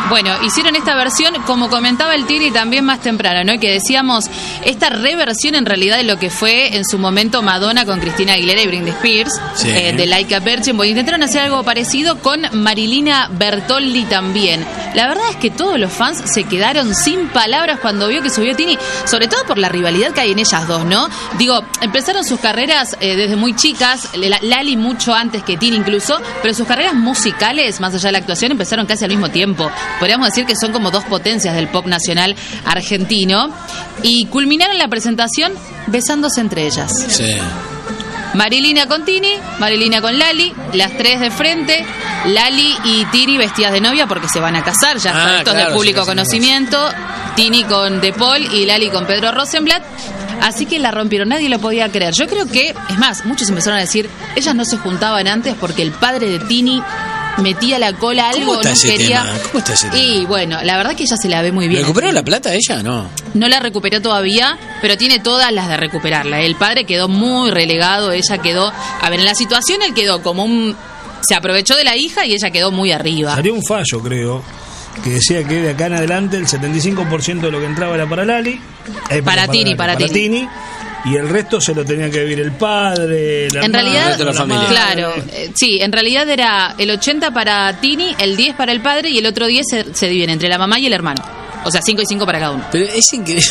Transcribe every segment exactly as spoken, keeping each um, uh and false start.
Bueno, hicieron esta versión, como comentaba el Tiri también más temprano, ¿no? Que decíamos, esta reversión en realidad de lo que fue en su momento Madonna con Cristina Aguilera y Britney Spears, sí. eh, de Like a Virgin. Bueno, intentaron hacer algo parecido con Marilina Bertoldi también. La verdad es que todos los fans se quedaron sin palabras cuando vio que subió Tini, sobre todo por la rivalidad que hay en ellas dos, ¿no? Digo, empezaron sus carreras eh, desde muy chicas, Lali mucho antes que Tini incluso, pero sus carreras musicales, más allá de la actuación, empezaron casi al mismo tiempo. Podríamos decir que son como dos potencias del pop nacional argentino. Y culminaron la presentación besándose entre ellas. Sí. Marilina con Tini, Marilina con Lali, las tres de frente, Lali y Tini vestidas de novia porque se van a casar, ya ah, esto claro, es de público sí, conocimiento, Tini con De Paul y Lali con Pedro Rosenblatt. Así que la rompieron, nadie lo podía creer. Yo creo que, es más, muchos empezaron a decir, ellas no se juntaban antes porque el padre de Tini metía la cola a algo, ¿Cómo está no ese quería. tema? ¿Cómo está ese tema? Y bueno, la verdad que ella se la ve muy bien. ¿Recuperó la plata ella? No. No la recuperó todavía, pero tiene todas las de recuperarla. El padre quedó muy relegado, ella quedó, a ver, en la situación él quedó como un, se aprovechó de la hija y ella quedó muy arriba. Salió un fallo, creo, que decía que de acá en adelante el setenta y cinco por ciento de lo que entraba era para Lali, eh, para, para Tini, para, para Tini. Tini. Y el resto se lo tenía que vivir el padre, la en madre, realidad, la familia. Claro, eh, sí, en realidad era el ochenta para Tini, el diez para el padre y el otro diez se, se divide entre la mamá y el hermano. O sea, cinco y cinco para cada uno. Pero es increíble.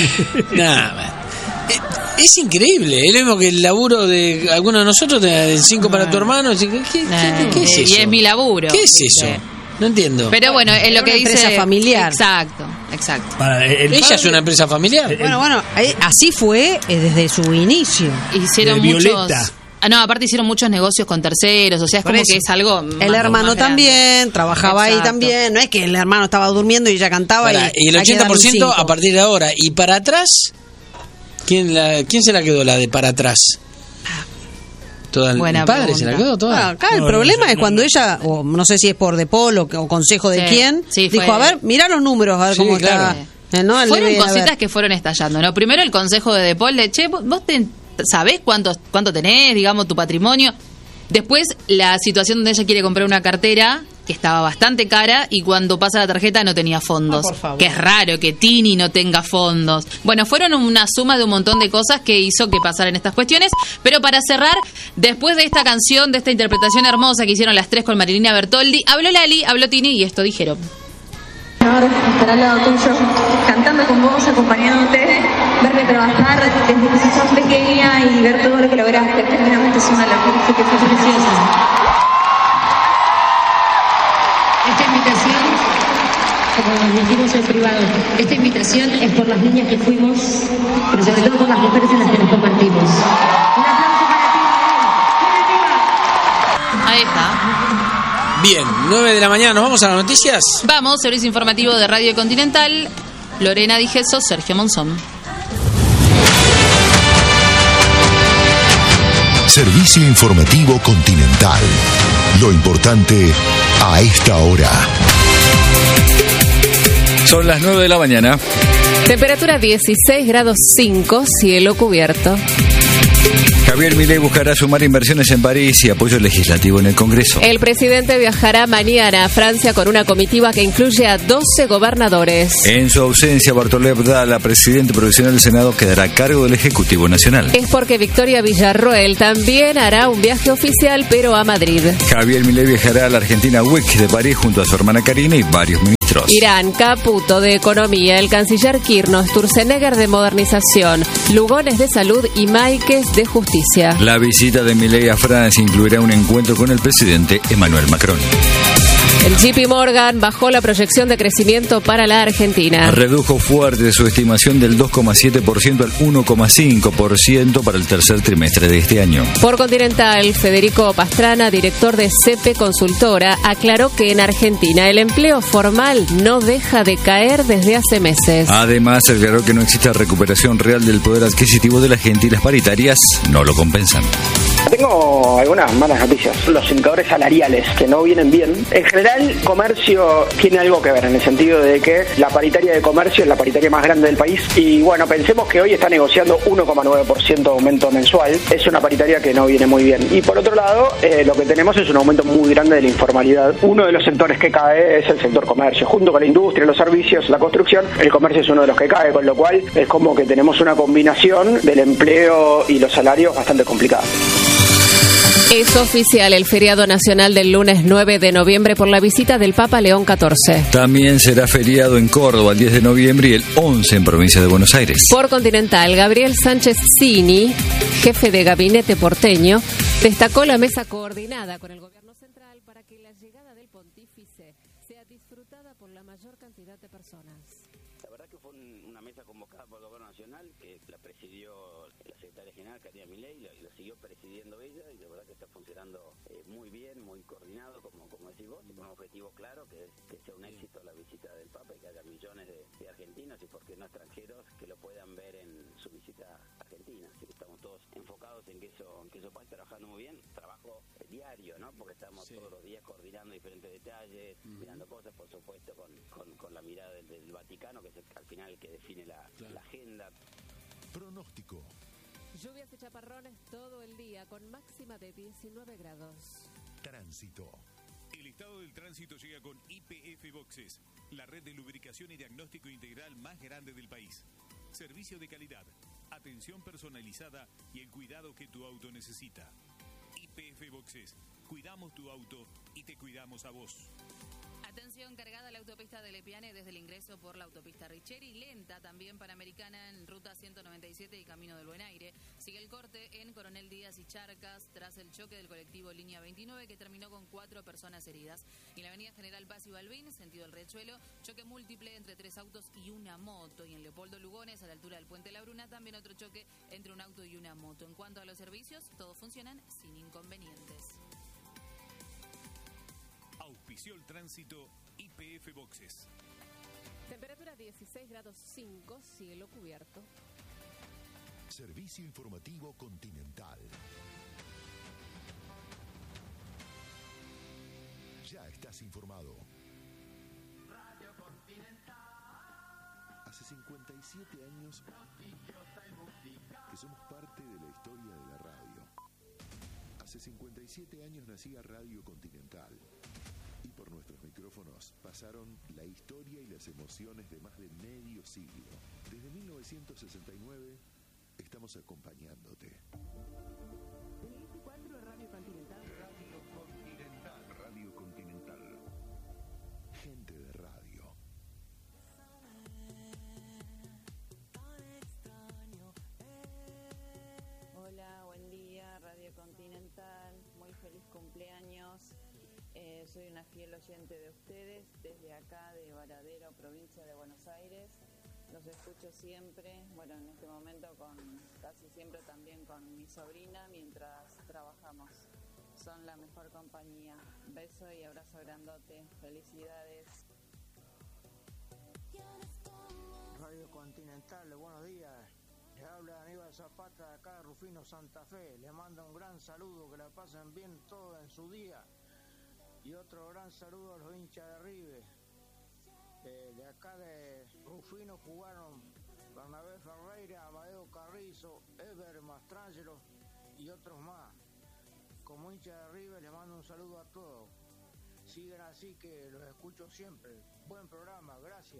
Nada, es, es increíble. Es lo mismo que el laburo de alguno de nosotros, el cinco para tu hermano. ¿Qué, qué, qué, qué es eso? Y es mi laburo. ¿Qué es eso? No entiendo. Pero bueno, es lo que dice. Empresa familiar. Exacto, exacto. Para, el Ella padre, es una empresa familiar. El, bueno, bueno, así fue eh, desde su inicio. Hicieron de muchos. Violeta. Ah, no, aparte hicieron muchos negocios con terceros, o sea, es Por como eso. que es algo. El más, hermano más también, trabajaba Exacto. ahí también. No es que el hermano estaba durmiendo y ella cantaba. Para, y, y el hay que ochenta por ciento darle un cinco. a partir de ahora. Y para atrás, ¿quién, la, ¿quién se la quedó la de para atrás? Toda el, Buena el padre pregunta. se la quedó toda. Ah, acá el No, problema no sé, es no, cuando no. ella, o no sé si es por De Paul o, o consejo de Sí, quién, sí, dijo, fue- a ver, mirá los números, a ver Sí, cómo claro. está. Eh, ¿no? El Fueron debe haber. cositas que fueron estallando, ¿no? Primero el consejo de De Paul de, che, vos te, sabés cuánto, cuánto tenés, digamos, tu patrimonio. Después la situación donde ella quiere comprar una cartera que estaba bastante cara y cuando pasa la tarjeta no tenía fondos. Ah, por favor. Que es raro que Tini no tenga fondos. Bueno, fueron una suma de un montón de cosas que hizo que pasaran estas cuestiones. Pero para cerrar, después de esta canción, de esta interpretación hermosa que hicieron las tres con Marilina Bertoldi, habló Lali, habló Tini y esto dijeron. Ahora estar al lado tuyo, cantando con vos, acompañándote, verme trabajar desde que sos pequeña y ver todo lo que lograste. Genuinamente es una locura, así que fue preciosa. Esta invitación, como nos dijimos en privado, esta invitación es por las niñas que fuimos, pero sobre todo por las mujeres en las que nos compartimos. Un aplauso para ti. Ahí está. Bien, nueve de la mañana, ¿nos vamos a las noticias? Vamos, servicio informativo de Radio Continental. Lorena Dijeso, Sergio Monzón. Servicio informativo Continental. Lo importante a esta hora. Son las nueve de la mañana. Temperatura dieciséis grados cinco, cielo cubierto. Javier Milei buscará sumar inversiones en París y apoyo legislativo en el Congreso. El presidente viajará mañana a Francia con una comitiva que incluye a doce gobernadores. En su ausencia, Bartolomé Abdala, presidente provisional del Senado, quedará a cargo del Ejecutivo Nacional. Es porque Victoria Villarroel también hará un viaje oficial, pero a Madrid. Javier Milei viajará a la Argentina Week de París junto a su hermana Karina y varios ministros. Irán, Caputo de Economía, el canciller Kirchner, Sturzenegger de Modernización, Lugones de Salud y Máiquez de Justicia. La visita de Milei a Francia incluirá un encuentro con el presidente Emmanuel Macron. El J P Morgan bajó la proyección de crecimiento para la Argentina. Redujo fuerte su estimación del dos coma siete por ciento al uno coma cinco por ciento para el tercer trimestre de este año. Por Continental, Federico Pastrana, director de C P Consultora, aclaró que en Argentina el empleo formal no deja de caer desde hace meses. Además, aclaró que no existe recuperación real del poder adquisitivo de la gente y las paritarias no lo compensan. tengo algunas malas noticias. Los indicadores salariales que no vienen bien. En general, comercio tiene algo que ver en el sentido de que la paritaria de comercio es la paritaria más grande del país. Y bueno, pensemos que hoy está negociando uno coma nueve por ciento de aumento mensual. Es una paritaria que no viene muy bien. Y por otro lado, eh, lo que tenemos es un aumento muy grande de la informalidad. Uno de los sectores que cae es el sector comercio. Junto con la industria, los servicios, la construcción, el comercio es uno de los que cae, con lo cual es como que tenemos una combinación del empleo y los salarios bastante complicada. Es oficial el feriado nacional del lunes nueve de noviembre por la visita del Papa León catorce. También será feriado en Córdoba el diez de noviembre y el once en provincia de Buenos Aires. Por Continental, Gabriel Sánchez Cini, jefe de gabinete porteño, destacó la mesa coordinada con el gobierno central para que la llegada del pontífice sea disfrutada por la mayor cantidad de personas. La verdad que fue un, una mesa convocada por el gobierno nacional que la presidió la secretaria general Karina Milei, la, la siguió presidiendo ella y la verdad que está funcionando eh, muy bien, muy coordinado, como, como decís vos, con un objetivo claro que es que sea un éxito la visita del Papa y que haya millones de, de argentinos y por qué no extranjeros que lo puedan ver en su visita a Argentina. Así que estamos todos enfocados en que eso, en que eso pase, trabajando muy bien, trabajo eh, diario, ¿no? Porque estamos sí. todos los días coordinando diferentes detalles, uh-huh. mirando cosas, por supuesto, con, con, con la mirada del, del Vaticano, que es el, al final el que define la, claro. la agenda. Pronóstico. Lluvias y chaparrones todo el día, con máxima de diecinueve grados. Tránsito. El estado del tránsito llega con I P F Boxes, la red de lubricación y diagnóstico integral más grande del país. Servicio de calidad, atención personalizada y el cuidado que tu auto necesita. I P F Boxes, cuidamos tu auto y te cuidamos a vos. Atención, cargada la autopista de Lepiane desde el ingreso por la autopista Richeri, lenta también Panamericana en ruta ciento noventa y siete y Camino del Buen Aire. Sigue el corte en Coronel Díaz y Charcas tras el choque del colectivo Línea veintinueve que terminó con cuatro personas heridas. Y en la avenida General Paz y Balbín, sentido el Riachuelo, choque múltiple entre tres autos y una moto. Y en Leopoldo Lugones, a la altura del Puente La Bruna, también otro choque entre un auto y una moto. En cuanto a los servicios, todos funcionan sin inconvenientes. Auspició el tránsito I P F Boxes. Temperatura dieciséis grados cinco, cielo cubierto. Servicio informativo Continental. Ya estás informado. Radio Continental. Hace cincuenta y siete años que somos parte de la historia de la radio. Hace cincuenta y siete años nacía Radio Continental. Y por nuestros micrófonos pasaron la historia y las emociones de más de medio siglo. Desde mil novecientos sesenta y nueve estamos acompañándote. veinticuatro Radio Continental. Radio Continental. Radio Continental. Gente de radio. Hola, buen día, Radio Continental. Muy feliz cumpleaños. Eh, soy una fiel oyente de ustedes desde acá de Varadero, provincia de Buenos Aires. Los escucho siempre, bueno, en este momento con casi siempre también con mi sobrina mientras trabajamos. Son la mejor compañía. Beso y abrazo grandote. Felicidades. Radio Continental, buenos días. Les habla Aníbal Zapata de acá de Rufino, Santa Fe. Les mando un gran saludo, que la pasen bien todos en su día. Y otro gran saludo a los hinchas de River. Eh, de acá de Rufino jugaron Bernabé Ferreira, Amadeo Carrizo, Ever Mastrangelo y otros más. Como hincha de River les mando un saludo a todos. Sigan así que los escucho siempre. Buen programa, gracias.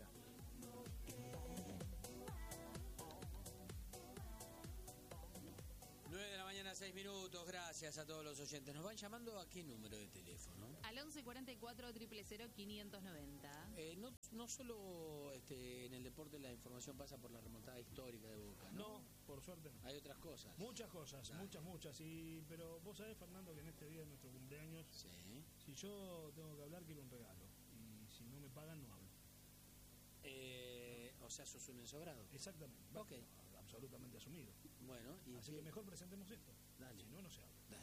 nueve de la mañana, seis minutos. Gracias a todos los oyentes. ¿Nos van llamando a qué número de teléfono? Al once cuarenta y cuatro, cero cero cero, quinientos noventa. Eh, no, no solo este, en el deporte la información pasa por la remontada histórica de Boca, ¿no? No, por suerte no. Hay otras cosas. Muchas cosas, Claro. muchas, muchas. Y, pero vos sabés, Fernando, que en este día de nuestro cumpleaños, Sí. si yo tengo que hablar, quiero un regalo. Y si no me pagan, no hablo. Eh, o sea, sos un ensobrado. Exactamente. Ok. Absolutamente asumido. Bueno, y Así qué- que mejor presentemos esto. Dale. Si no, no se habla. Dale.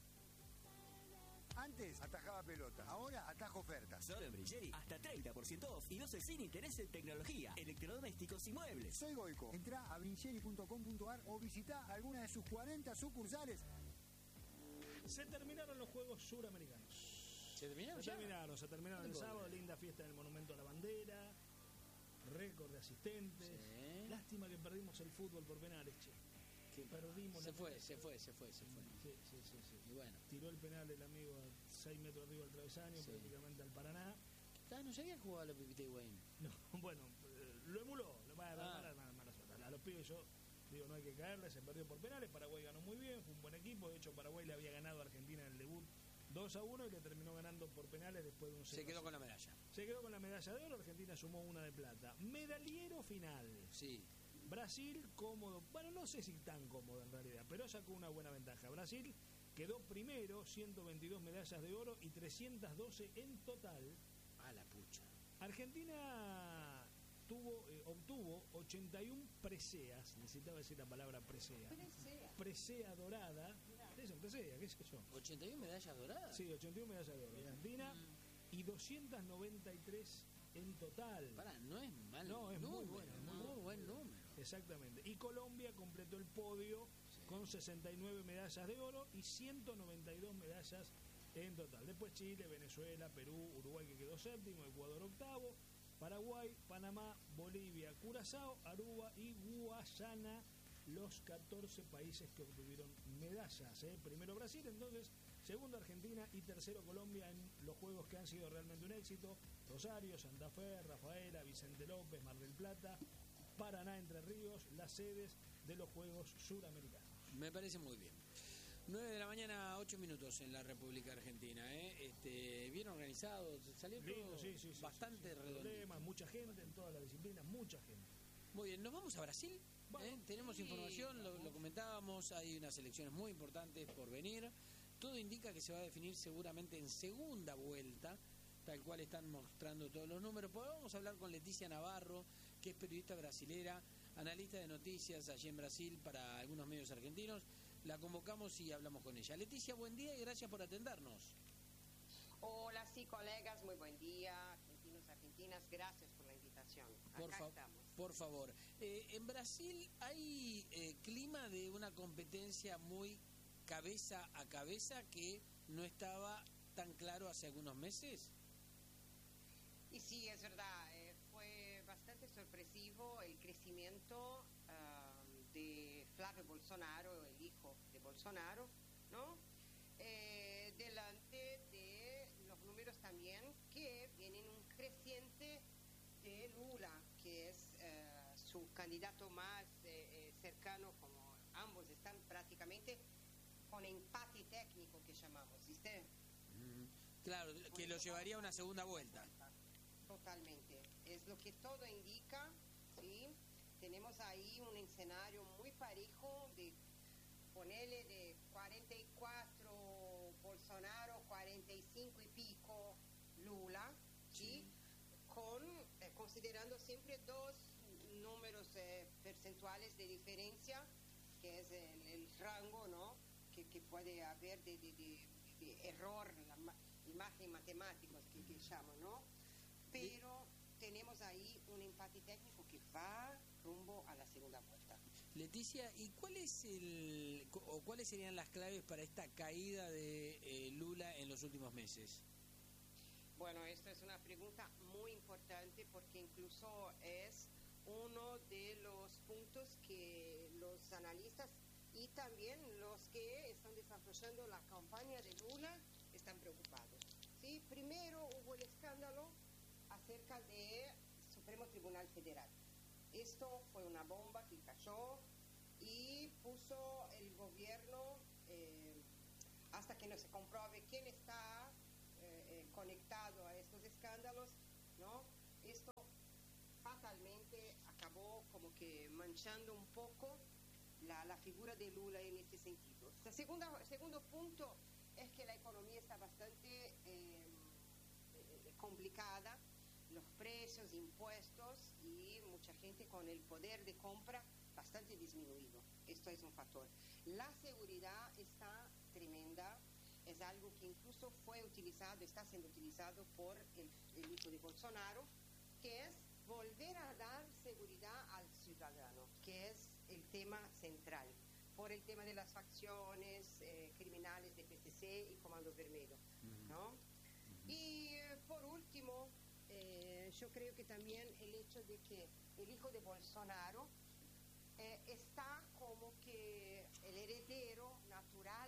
Antes atajaba pelota, ahora atajo ofertas. Solo en Brigeri, hasta treinta por ciento off y doce sin interés en tecnología, electrodomésticos y muebles. Soy Goico. Entrá a brincheri punto com punto ar o visitá alguna de sus cuarenta sucursales. Se terminaron los Juegos Suramericanos. ¿Se terminaron? Se terminaron, se terminaron el ¿Cómo? sábado, linda fiesta en el Monumento a la Bandera, récord de asistentes. Sí. Lástima que perdimos el fútbol por penales, che. Que perdimos. Se fue, se fue, se fue, se fue. Sí, sí, sí, sí. Y bueno. Tiró el penal el amigo a seis metros arriba del travesaño, Sí. prácticamente al Paraná. Ah, no sabía que jugaba la Pipita Higuaín. No, bueno, eh, lo emuló, lo más Ah. mala, mala, mala suerte. A los pibes yo digo, no hay que caerle, se perdió por penales, Paraguay ganó muy bien, fue un buen equipo, de hecho Paraguay le había ganado a Argentina en el debut dos a uno y le terminó ganando por penales después de un Se quedó con la medalla. Se quedó con la medalla de oro, Argentina sumó una de plata. Medaliero final. Sí. Brasil cómodo, bueno, no sé si tan cómodo en realidad, pero sacó una buena ventaja. Brasil quedó primero, ciento veintidós medallas de oro y trescientas doce en total. A la pucha. Argentina tuvo, eh, obtuvo ochenta y uno preseas, necesitaba decir la palabra presea. Presea. Presea dorada. Eso, presea, qué sé yo. ¿ochenta y una medallas doradas? Sí, ochenta y una medallas de oro. Argentina y doscientas noventa y tres en total. Pará, no es mal. No, es número, muy bueno. Muy, muy muy buen número. Exactamente. Y Colombia completó el podio sí. con sesenta y nueve medallas de oro y ciento noventa y dos medallas en total. Después Chile, Venezuela, Perú, Uruguay que quedó séptimo, Ecuador octavo, Paraguay, Panamá, Bolivia, Curazao, Aruba y Guayana, los catorce países que obtuvieron medallas. ¿eh? Primero Brasil, entonces segundo Argentina y tercero Colombia en los juegos que han sido realmente un éxito. Rosario, Santa Fe, Rafaela, Vicente López, Mar del Plata, Paraná, Entre Ríos, las sedes de los Juegos Suramericanos. Me parece muy bien. nueve de la mañana, ocho minutos en la República Argentina. ¿eh? Este, bien organizado, salió Lindo, todo sí, sí, sí, bastante sí, sí, redondo. Problemas, mucha gente en todas las disciplinas, mucha gente. Muy bien, ¿nos vamos a Brasil? ¿Eh? Tenemos sí, información, lo, lo comentábamos, hay unas elecciones muy importantes por venir. Todo indica que se va a definir seguramente en segunda vuelta, tal cual están mostrando todos los números. Pues vamos a hablar con Leticia Navarro, que es periodista brasilera, analista de noticias allí en Brasil para algunos medios argentinos. La convocamos y hablamos con ella. Leticia, buen día y gracias por atendernos. Hola, sí, colegas, muy buen día, argentinos, argentinas, gracias por la invitación. Por, Acá fa estamos. por favor, eh, en Brasil hay eh, clima de una competencia muy cabeza a cabeza que no estaba tan claro hace algunos meses. Y sí, es verdad, eh, fue bastante sorpresivo el crecimiento uh, de Flávio Bolsonaro, el hijo de Bolsonaro, ¿no? Eh, delante de los números también que vienen un creciente de Lula, que es uh, su candidato más eh, eh, cercano, como ambos están prácticamente con empate técnico que llamamos, ¿viste? Mm, claro, que lo llevaría a una segunda vuelta. Totalmente, es lo que todo indica, ¿sí? Tenemos ahí un escenario muy parejo de ponerle de cuarenta y cuatro Bolsonaro, cuarenta y cinco y pico Lula, ¿sí? Sí. Con, eh, considerando siempre dos números eh, percentuales de diferencia, que es el, el rango, ¿no? Que, que puede haber de, de, de, de error, la ma imagen matemática que, que llaman, ¿no? Pero tenemos ahí un empate técnico que va rumbo a la segunda vuelta. Leticia, ¿y cuál es el o cuáles serían las claves para esta caída de eh, Lula en los últimos meses? Bueno, esto es una pregunta muy importante porque incluso es uno de los puntos que los analistas y también los que están desarrollando la campaña de Lula están preocupados. ¿Sí? Primero hubo el escándalo acerca del Supremo Tribunal Federal. Esto fue una bomba que cayó y puso el gobierno, eh, hasta que no se compruebe quién está eh, eh, conectado a estos escándalos, ¿no? Esto fatalmente acabó como que manchando un poco la, la figura de Lula en este sentido. El segundo, segundo punto es que la economía está bastante eh, eh, complicada, los precios, impuestos y mucha gente con el poder de compra bastante disminuido. Esto es un factor. La seguridad está tremenda, es algo que incluso fue utilizado, está siendo utilizado por el, el hijo de Bolsonaro, que es volver a dar seguridad al ciudadano, que es el tema central. por el tema de las facciones eh, criminales de P C C y Comando Vermelho, ¿no? Y eh, por último, eh, yo creo que también el hecho de que el hijo de Bolsonaro eh, está como que el heredero natural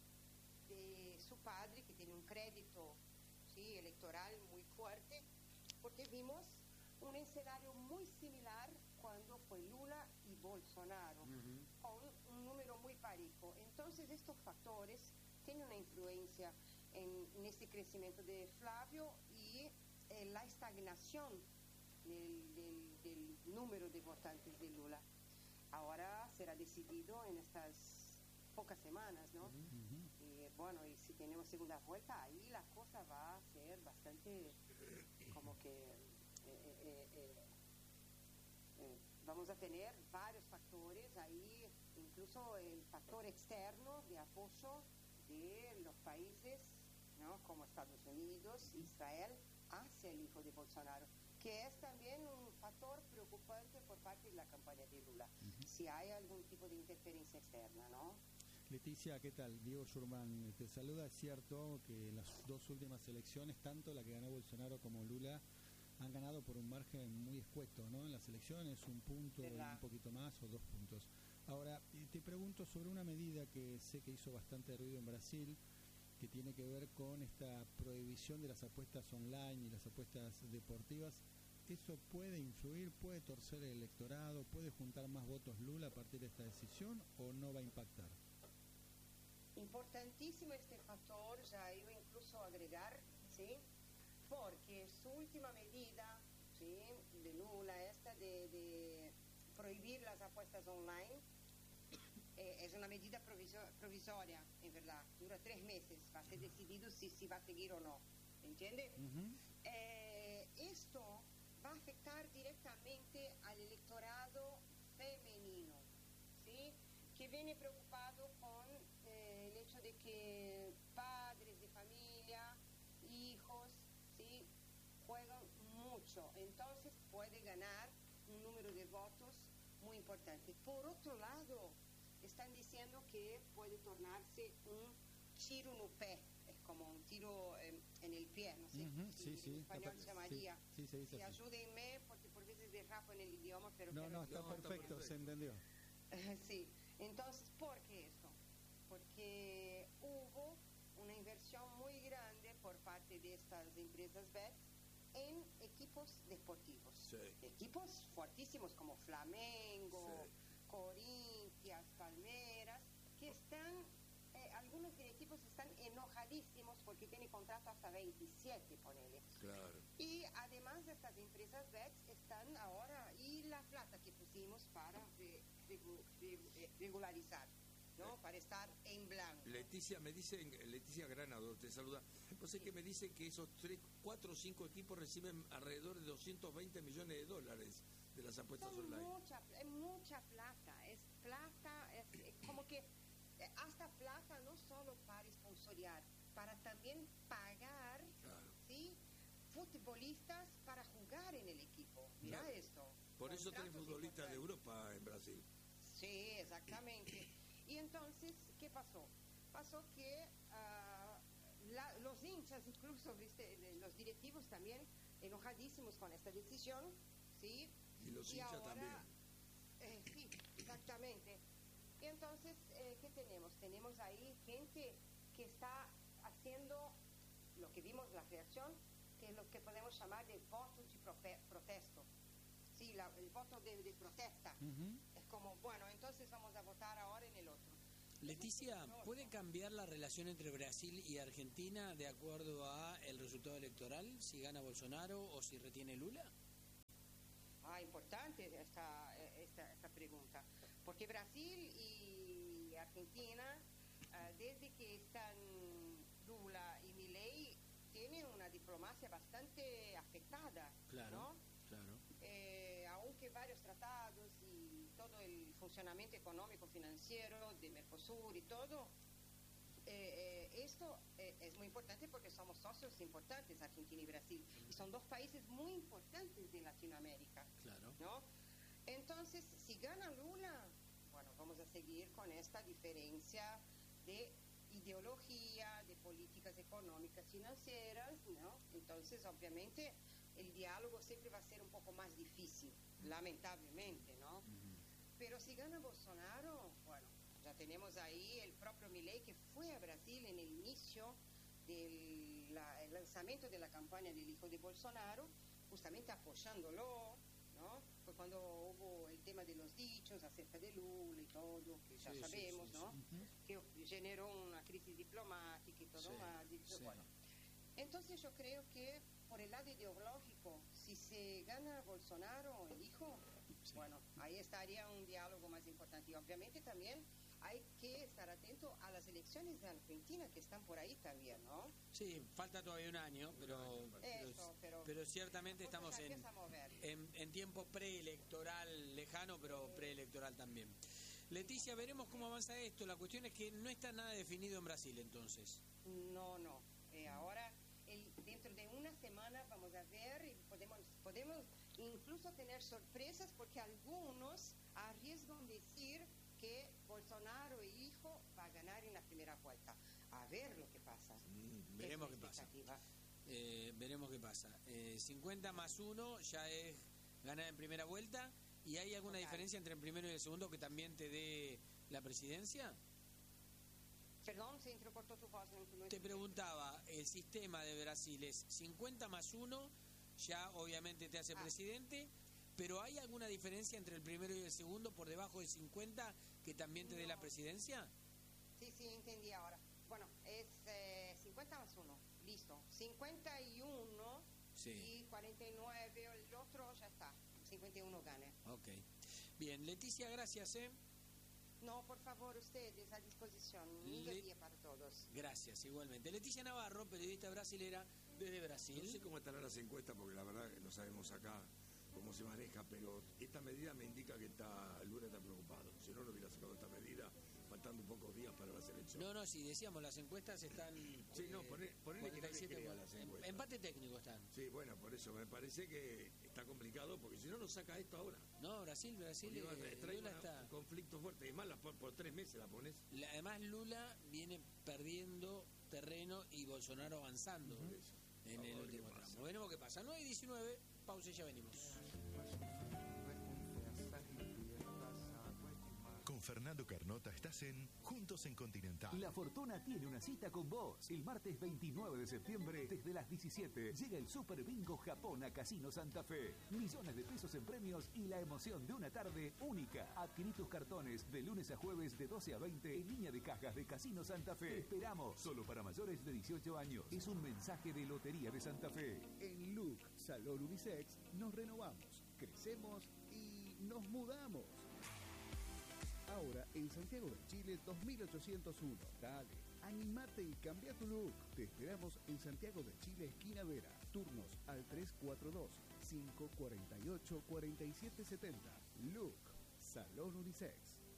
de su padre, que tiene un crédito, ¿sí?, electoral muy fuerte, porque vimos un escenario muy similar cuando fue Lula y Bolsonaro, uh-huh. con un número muy parejo. Entonces estos factores tienen una influencia en, en este crecimiento de Flavio y eh, la estagnación del, del, del número de votantes de Lula. Ahora será decidido en estas pocas semanas, ¿no? Uh-huh. Y bueno, y si tenemos segunda vuelta, ahí la cosa va a ser bastante como que eh, eh, eh, eh, vamos a tener varios factores ahí, incluso el factor externo de apoyo de los países, ¿no?, como Estados Unidos, Israel, hacia el hijo de Bolsonaro, que es también un factor preocupante por parte de la campaña de Lula, uh-huh. si hay algún tipo de interferencia externa, ¿no? Leticia, ¿qué tal? Diego Schurman te saluda. Es cierto que las dos últimas elecciones, tanto la que ganó Bolsonaro como Lula, han ganado por un margen muy escueto, ¿no? En las elecciones, un punto, un poquito más o dos puntos. Ahora, te pregunto sobre una medida que sé que hizo bastante ruido en Brasil, que tiene que ver con esta prohibición de las apuestas online y las apuestas deportivas. ¿Eso puede influir, puede torcer el electorado, puede juntar más votos Lula a partir de esta decisión o no va a impactar? Importantísimo este factor, ya iba incluso a agregar, ¿sí?, porque su última medida, ¿sí?, de Lula, esta de, de prohibir las apuestas online, eh, es una medida proviso- provisoria, en verdad, dura tres meses, va a ser decidido si, si va a seguir o no, ¿entiende? Uh-huh. Eh, esto va a afectar directamente al electorado femenino, ¿sí?, que viene preocupado con eh, el hecho de que padres de familia, hijos, ¿sí?, juegan mucho, entonces puede ganar un número de votos muy importante. Por otro lado, están diciendo que puede tornarse un tiro no pé, es como un tiro eh, en el pie, no sé, uh-huh, sí, en sí, español se llamaría. Sí, sí, se dice y así. Ayúdenme, porque por veces derrapo en el idioma, pero... No, pero no, está no, perfecto, está perfecto, se entendió. Sí, entonces, ¿por qué esto? Porque hubo una inversión muy grande por parte de estas empresas bet en equipos deportivos. Sí. Equipos fuertísimos como Flamengo, sí, Corinthians, Palmeiras, que están, eh, algunos directivos están enojadísimos porque tienen contrato hasta veintisiete, ponele. Claro. Y además de estas empresas bet están ahora, y la plata que pusimos para re, regu, re, regularizar, ¿no? Para estar en blanco. Leticia, me dicen, Leticia Granado te saluda. No sé, sí, que me dicen que esos tres, cuatro o cinco equipos reciben alrededor de doscientos veinte millones de dólares de las apuestas Son online. Mucha, es mucha plata, es plata, es, es como que hasta plata no solo para sponsorear, para también pagar, claro, ¿sí?, futbolistas para jugar en el equipo. Mira, claro, esto. Por eso tenés futbolistas de Europa en Brasil. Sí, exactamente. Y entonces, ¿qué pasó? Pasó que uh, la, los hinchas, incluso, ¿viste?, los directivos también enojadísimos con esta decisión, ¿sí? Y los y hinchas ahora, también. Eh, sí, exactamente. Y entonces, eh, ¿qué tenemos? Tenemos ahí gente que está haciendo lo que vimos, la reacción, que es lo que podemos llamar de voto de prope- protesto. Sí, la, el voto de, de protesta. Uh-huh. Es como, bueno, entonces vamos a votar ahora en el otro. Leticia, ¿puede cambiar la relación entre Brasil y Argentina de acuerdo a el resultado electoral, si gana Bolsonaro o si retiene Lula? Ah, importante esta, esta, esta pregunta, porque Brasil y Argentina, uh, desde que están Lula y Milei, tienen una diplomacia bastante afectada, claro, ¿no? Claro. Eh, aunque varios tratados y todo el funcionamiento económico financiero de Mercosur y todo, eh, eh, esto eh, es muy importante porque somos socios importantes, Argentina y Brasil, y son dos países muy importantes de Latinoamérica. Claro. ¿No? Entonces, si gana Lula, bueno, vamos a seguir con esta diferencia de ideología, de políticas económicas, financieras, ¿no? Entonces, obviamente, el diálogo siempre va a ser un poco más difícil, lamentablemente, ¿no? Uh-huh. Pero si gana Bolsonaro, bueno, ya tenemos ahí el propio Milei, que fue a Brasil en el inicio del la, el lanzamiento de la campaña del hijo de Bolsonaro, justamente apoyándolo, ¿no? Fue cuando hubo el tema de los dichos acerca de Lula y todo, que ya sí, sabemos, sí, sí, ¿no? Sí. Uh-huh. Que generó una crisis diplomática y todo sí, más. Y, sí. Bueno, entonces yo creo que por el lado ideológico, si se gana Bolsonaro, el hijo, sí. bueno, ahí estaría un diálogo más importante. Y obviamente también hay que estar atento a las elecciones de Argentina que están por ahí también, ¿no? Sí, falta todavía un año, pero Eso, pero, pero ciertamente estamos en, en, en tiempo preelectoral lejano, pero preelectoral también. Leticia, veremos cómo avanza esto. La cuestión es que no está nada definido en Brasil, entonces. No, no. Eh, ahora, el, dentro de una semana vamos a ver y podemos, podemos incluso tener sorpresas porque algunos arriesgan decir que Bolsonaro, el hijo, va a ganar en la primera vuelta. A ver lo que pasa. Mm, veremos qué pasa. Eh, veremos qué pasa. Eh, cincuenta más uno ya es ganar en primera vuelta. ¿Y hay alguna Total. diferencia entre el primero y el segundo que también te dé la presidencia? Perdón, se entrecortó tu voz. No te preguntaba, el sistema de Brasil es cincuenta más uno, ya obviamente te hace ah. presidente. ¿Pero hay alguna diferencia entre el primero y el segundo por debajo de cincuenta que también te no. dé la presidencia? Sí, sí, entendí ahora. Bueno, es eh, cincuenta más uno, listo. cincuenta y uno sí. y cuarenta y nueve, el otro ya está. cincuenta y uno gane. Ok. Bien, Leticia, gracias, ¿eh? No, por favor, ustedes a disposición. Un lindo Le... día para todos. Gracias, igualmente. Leticia Navarro, periodista brasilera desde Brasil. No sé cómo estarán las encuestas porque la verdad no sabemos acá cómo se maneja, pero esta medida me indica que está Lula está preocupado. Si no, no hubiera sacado esta medida faltando pocos días para las elecciones. No, no, si decíamos, las encuestas están... Sí, no, ponele que nadie crea las encuestas. Empate técnico están. Sí, bueno, por eso me parece que está complicado, porque si no, no saca esto ahora. No, Brasil, Brasil, eh, Lula una, está... un conflicto fuerte, y más la, por, por tres meses la pones. La, además, Lula viene perdiendo terreno y Bolsonaro avanzando uh-huh. en el último tramo. Veremos qué pasa. nueve y diecinueve, pausa y ya venimos. Con Fernando Carnota estás en Juntos en Continental. La Fortuna tiene una cita con vos. El martes veintinueve de septiembre, desde las diecisiete, llega el Super Bingo Japón a Casino Santa Fe. Millones de pesos en premios y la emoción de una tarde única. Adquirí tus cartones de lunes a jueves de doce a veinte en línea de cajas de Casino Santa Fe. Te esperamos. Solo para mayores de dieciocho años. Es un mensaje de Lotería de Santa Fe. En Look Salón Unisex nos renovamos, crecemos y nos mudamos. Ahora en Santiago de Chile dos mil ochocientos uno. Dale, animate y cambia tu look. Te esperamos en Santiago de Chile, esquina Vera. Turnos al tres cuatro dos, cinco cuatro ocho, cuatro siete siete cero. Look, Salón Unisex.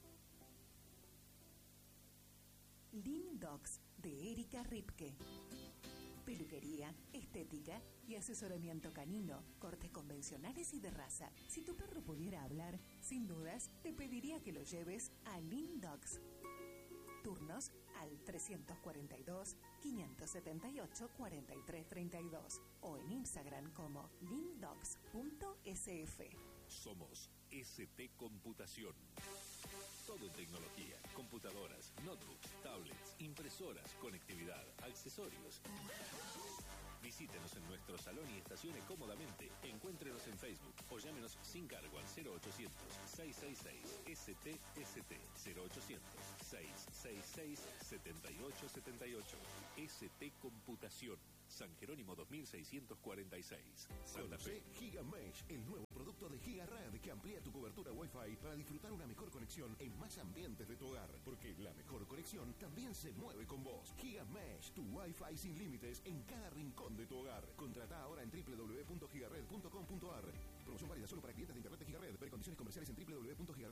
Lean Dogs de Erika Ripke. Peluquería, estética y asesoramiento canino, cortes convencionales y de raza. Si tu perro pudiera hablar, sin dudas, te pediría que lo lleves a Lean Dogs. Turnos al tres cuatro dos, cinco siete ocho, cuatro tres tres dos o en Instagram como lean dogs punto s f. Somos S T Computación. Todo en tecnología, computadoras, notebooks, tablets, impresoras, conectividad, accesorios. Visítenos en nuestro salón y estacione cómodamente. Encuéntrenos en Facebook o llámenos sin cargo al cero ochocientos, seiscientos sesenta y seis S T S T cero ochocientos, seiscientos sesenta y seis, setenta y ocho setenta y ocho. S T Computación. San Jerónimo dos mil seiscientos cuarenta y seis. Santa Fe. GigaMesh, el nuevo producto de GigaRed que amplía tu cobertura Wi-Fi para disfrutar una mejor conexión en más ambientes de tu hogar. Porque la mejor conexión también se mueve con vos. GigaMesh, tu Wi-Fi sin límites en cada rincón de tu hogar. Contrata ahora en doble u doble u doble u punto gigared punto com punto a r. Promoción válida solo para clientes de internet de GigaRed. Ver condiciones comerciales en doble u doble u doble u punto gigared